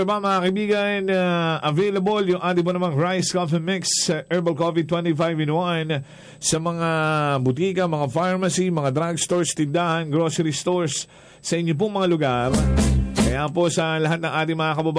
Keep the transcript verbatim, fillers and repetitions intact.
Diba mga kaibigan, uh, available yung ating po namang Rice Coffee Mix, uh, Herbal Coffee twenty-five in one sa mga butika, mga pharmacy, mga drugstores, tindahan, grocery stores sa inyo pong mga lugar. Kaya po sa lahat ng ating mga kababayan,